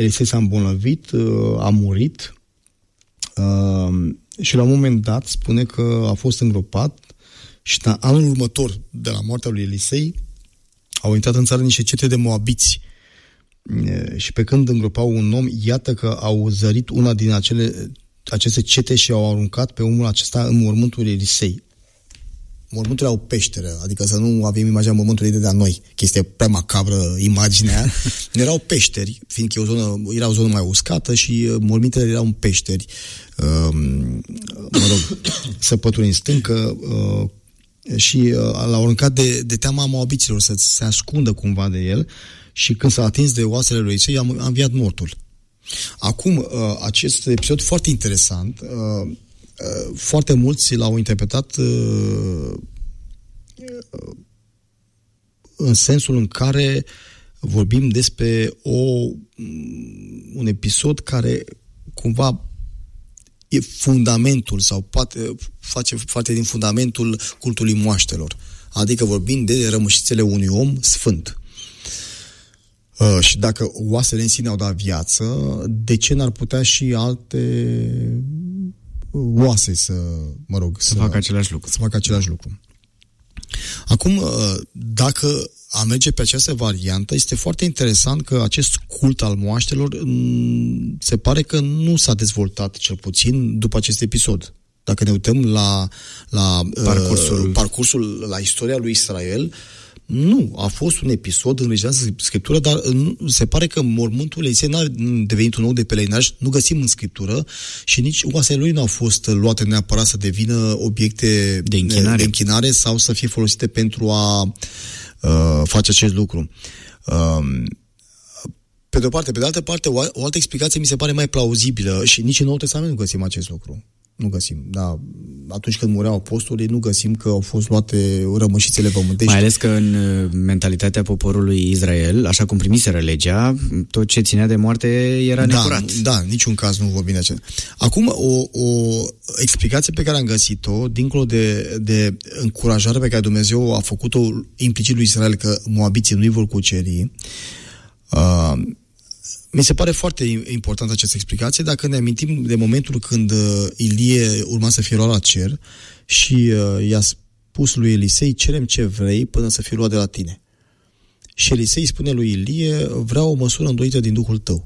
Elisei s-a îmbolnăvit, a murit și la un moment dat spune că a fost îngropat și anul următor de la moartea lui Elisei au intrat în țară niște cete de moabiți și pe când îngropau un om, iată că au zărit una din aceste cete și au aruncat pe omul acesta în mormântul Elisei. Mormânturile au peșteră, adică să nu avem imaginea mormântului de noi, că este prea macabră imaginea. Erau peșteri, fiindcă era o zonă mai uscată și mormintele erau în peșteri. Săpături în stâncă și l-au aruncat de teama moabiților să se ascundă cumva de el și când s-a atins de oasele lui Elisei a înviat mortul. Acum, acest episod foarte interesant, foarte mulți l-au interpretat în sensul în care vorbim despre un episod care cumva e fundamentul sau poate face parte din fundamentul cultului moaștelor. Adică vorbim de rămășițele unui om sfânt. Și dacă oasele în sine au dat viață, de ce n-ar putea și alte oase să facă același lucru? Să facă același lucru. Acum, dacă a merge pe această variantă, este foarte interesant că acest cult al moaștelor se pare că nu s-a dezvoltat, cel puțin după acest episod. Dacă ne uităm la parcursul, la istoria lui Israel, nu, a fost un episod înregistrat în Scriptură, dar se pare că mormântul Elisei n-a devenit un loc de pelerinaj, nu găsim în Scriptură și nici oasele lui nu au fost luate neapărat să devină obiecte de închinare sau să fie folosite pentru a face acest lucru. Pe de o parte. Pe de altă parte, o altă explicație mi se pare mai plauzibilă și nici în Noul Testament nu găsim acest lucru. Nu găsim, da. Atunci când mureau apostolii, nu găsim că au fost luate rămășițele pământești. Mai ales că în mentalitatea poporului Israel, așa cum primiseră legea, tot ce ținea de moarte era necurat. Da, niciun caz nu vorbim de aceea. Acum, o explicație pe care am găsit-o, dincolo de încurajarea pe care Dumnezeu a făcut-o implicit lui Israel că moabiții nu-i vor cuceri, mi se pare foarte importantă această explicație dacă ne amintim de momentul când Ilie urma să fie luat la cer și i-a spus lui Elisei, cerem ce vrei până să fie luat de la tine. Și Elisei spune lui Ilie, vreau o măsură îndoită din Duhul tău,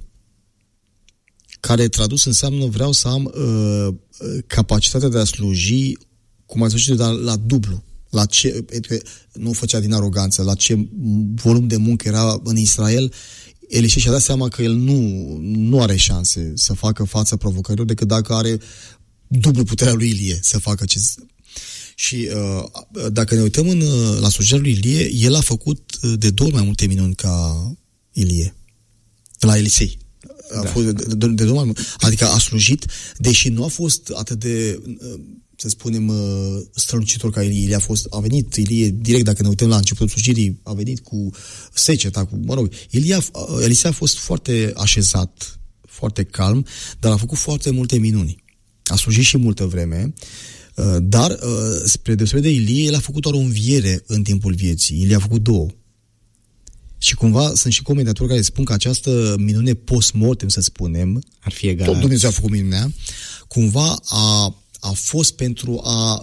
care tradus înseamnă vreau să am capacitatea de a sluji, cum ai spus, la dublu. Pentru că nu făcea din aroganță, la ce volum de muncă era în Israel. Elisei și-a dat seama că el nu are șanse să facă față provocărilor decât dacă are dublu puterea lui Ilie să facă acest. Și dacă ne uităm la slujirea lui Ilie, el a făcut de 2 ori mai multe minuni ca Ilie. La Elisei. A fost de 2 ori mai mult. Adică a slujit, deși nu a fost atât de, să spunem, strălucitor ca Ilie. A venit Ilie direct, dacă ne uităm la începutul slujirii, a venit cu seceta, Elisei a fost foarte așezat, foarte calm, dar a făcut foarte multe minuni. A slujit și multă vreme, dar spre deosebire de Ilie, el a făcut doar o înviere în timpul vieții. Ilie a făcut 2. Și cumva sunt și comentatori care spun că această minune post-mortem, să spunem, ar fi egal. Tot Dumnezeu a făcut minunea, cumva a fost pentru a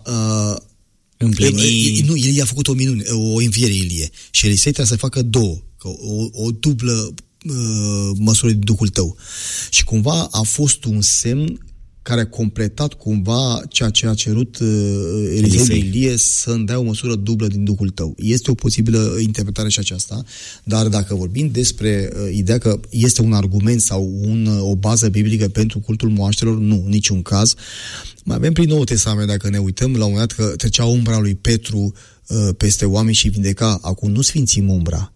împlini. Nu, Ilie a făcut o minune, o înviere Ilie. Și Elisei trebuie să facă 2, o dublă măsură din Duhul tău. Și cumva a fost un semn care a completat cumva ceea ce a cerut Elisei Ilie, să îmi dea o măsură dublă din Duhul tău. Este o posibilă interpretare și aceasta, dar dacă vorbim despre ideea că este un argument sau o bază biblică pentru cultul moaștelor, nu, niciun caz. Mai avem prin Noul Testament, dacă ne uităm, la un moment dat că trecea umbra lui Petru peste oameni și vindeca. Acum nu sfințim umbra.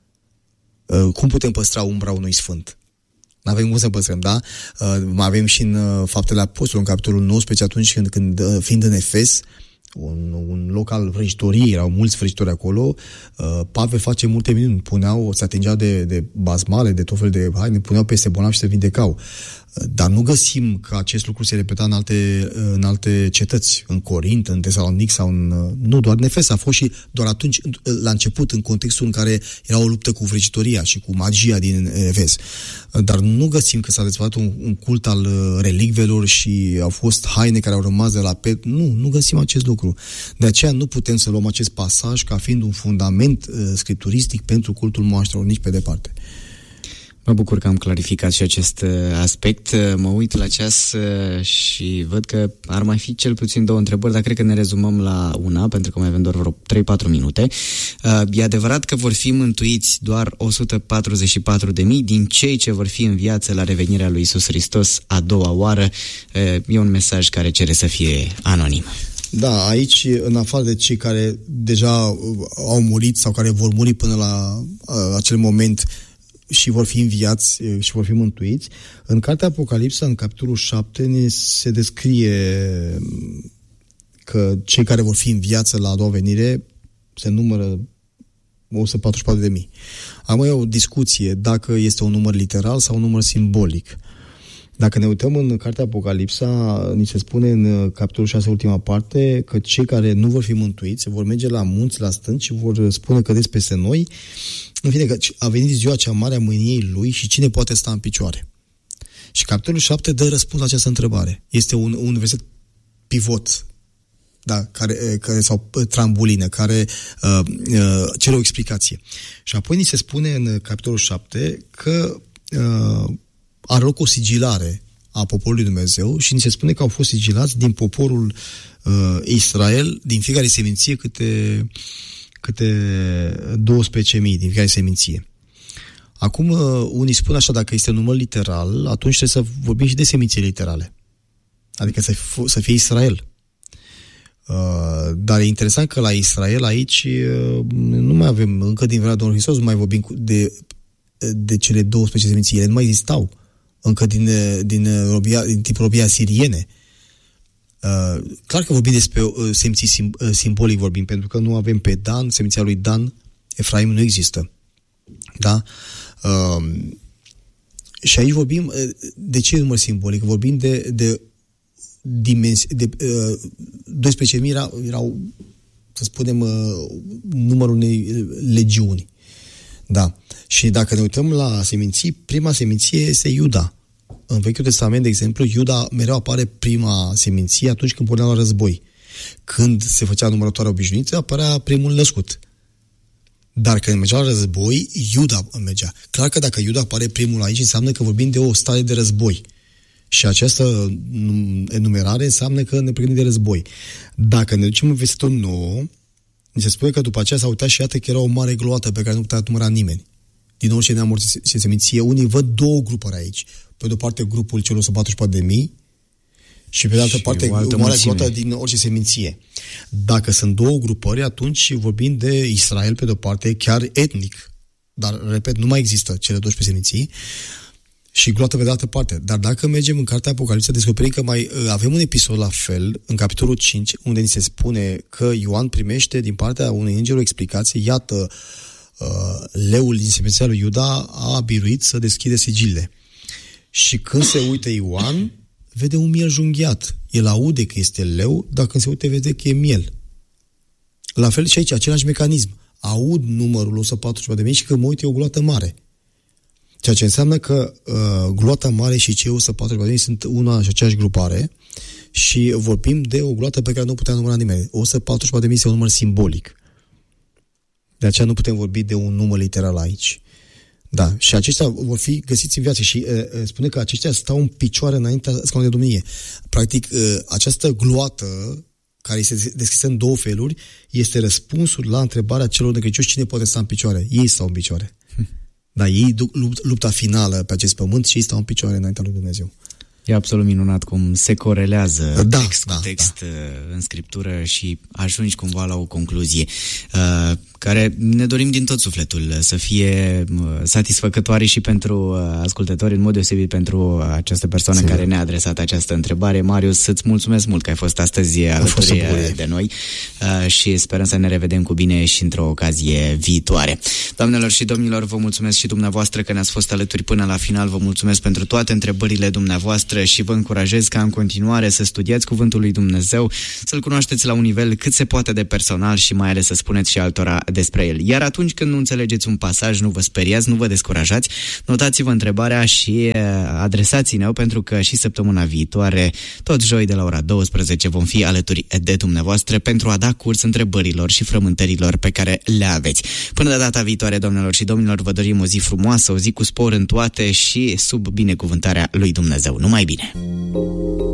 Cum putem păstra umbra unui sfânt? N-avem cum să păstrăm, da? Mai avem și în Faptele Apostolului, în capitolul 19, atunci când fiind în Efes, un loc al vrăjitoriei, erau mulți vrăjitori acolo. Pavel face multe minuni, se atingeau de bazmale, de tot fel de haine, puneau peste bolnavi și se vindecau. Dar nu găsim că acest lucru se repeta în alte cetăți, în Corint, în Tesalonic sau nu, doar în Efes. A fost și doar atunci, la început, în contextul în care era o luptă cu vrăjitoria și cu magia din Efes. Dar nu găsim că s-a dezvoltat un cult al relicvelor și au fost haine care au rămas de la Petru. Nu găsim acest lucru. De aceea nu putem să luăm acest pasaj ca fiind un fundament scripturistic pentru cultul moaștelor, nici pe departe. Mă bucur că am clarificat și acest aspect. Mă uit la ceas și văd că ar mai fi cel puțin 2 întrebări, dar cred că ne rezumăm la una, pentru că mai avem doar vreo 3-4 minute. E adevărat că vor fi mântuiți doar 144.000 din cei ce vor fi în viață la revenirea lui Iisus Hristos a doua oară. E un mesaj care cere să fie anonim. Da, aici, în afară de cei care deja au murit sau care vor muri până la acel moment și vor fi înviați și vor fi mântuiți, în cartea Apocalipsa, în capitolul 7, ne se descrie că cei care vor fi în viață la a doua venire se numără 144.000. Am mai o discuție dacă este un număr literal sau un număr simbolic. Dacă ne uităm în cartea Apocalipsa, ni se spune în capitolul 6, ultima parte, că cei care nu vor fi mântuiți vor merge la munți, la stânci și vor spune: cădeți peste noi. În fine, că a venit ziua cea mare a mâniei lui și cine poate sta în picioare? Și capitolul 7 dă răspuns la această întrebare. Este un verset pivot, da, sau trambulină, care cere o explicație. Și apoi ni se spune în capitolul 7 că are loc o sigilare a poporului Dumnezeu și ni se spune că au fost sigilați din poporul Israel, din fiecare seminție, câte 12.000 din fiecare seminție. Acum, unii spun așa, dacă este un număr literal, atunci trebuie să vorbim și de seminții literale. Adică să fie Israel. Dar e interesant că la Israel aici nu mai avem, încă din vremea Domnului Hristos, nu mai vorbim de cele 12 seminții. Ele nu mai existau. Încă din timpul robiei asiriene. Clar că vorbim despre seminții simbolic vorbim, pentru că nu avem pe Dan, seminția lui Dan, Efraim nu există. Da? Și aici vorbim de ce număr simbolic? Vorbim de dimensi, 12.000 erau, să spunem, numărul unei legiuni. Da. Și dacă ne uităm la seminții, prima seminție este Iuda. În Vechiul Testament, de exemplu, Iuda mereu apare prima seminție atunci când pornea la război. Când se făcea numărătoarea obișnuită, apărea primul născut. Dar când mergea la război, Iuda mergea. Clar că dacă Iuda apare primul aici, înseamnă că vorbim de o stare de război. Și această enumerare înseamnă că ne pregătim de război. Dacă ne ducem în versetul 9, ni se spune că după aceea s-a uitat și iată că era o mare gloată pe care nu putea număra nimeni. Din orice neamuri și seminție, unii văd 2 grupuri aici. Pe de-o parte grupul celor 144.000 și pe de altă parte o mare gloată din orice seminție. Dacă sunt 2 grupări, atunci vorbim de Israel pe de-o parte, chiar etnic. Dar, repet, nu mai există cele 12 seminții și gloată pe de altă parte. Dar dacă mergem în cartea Apocalipsa, descoperim că mai avem un episod la fel, în capitolul 5, unde ni se spune că Ioan primește din partea unui înger o explicație: iată, leul din seminția lui Iuda a biruit să deschide sigilele. Și când se uită Ioan, vede un miel junghiat. El aude că este leu, dar când se uită, vede că e miel. La fel și aici, același mecanism. Aud numărul 144.000 și când mă uit, e o gloată mare. Ceea ce înseamnă că gloata mare și cei 144.000 sunt una și aceeași grupare și vorbim de o gloată pe care nu putea număra nimeni. 144.000 este un număr simbolic. De aceea nu putem vorbi de un număr literal aici. Da, și aceștia vor fi găsiți în viață și spune că aceștia stau în picioare înaintea scaunului de domnie. Practic, această gloată care este deschisă în 2 feluri este răspunsul la întrebarea celor necredincioși: cine poate sta în picioare? Ei stau în picioare. Da, ei duc lupta finală pe acest pământ și ei stau în picioare înaintea lui Dumnezeu. E absolut minunat cum se corelează text cu text în Scriptură și ajungi cumva la o concluzie. care ne dorim din tot sufletul să fie satisfăcătoare și pentru ascultători, în mod deosebit pentru această persoană care ne-a adresat această întrebare. Marius, îți mulțumesc mult că ai fost astăzi alături de noi și sperăm să ne revedem cu bine și într-o ocazie viitoare. Doamnelor și domnilor, vă mulțumesc și dumneavoastră că ne-ați fost alături până la final. Vă mulțumesc pentru toate întrebările dumneavoastră și vă încurajez ca în continuare să studiați Cuvântul lui Dumnezeu, să-L cunoașteți la un nivel cât se poate de personal și mai ales să spuneți și altora despre el. Iar atunci când nu înțelegeți un pasaj, nu vă speriați, nu vă descurajați, notați-vă întrebarea și adresați-ne-o, pentru că și săptămâna viitoare, tot joi de la ora 12, vom fi alături de dumneavoastră pentru a da curs întrebărilor și frământărilor pe care le aveți. Până de data viitoare, doamnelor și domnilor, vă dorim o zi frumoasă, o zi cu spor în toate și sub binecuvântarea lui Dumnezeu. Numai bine!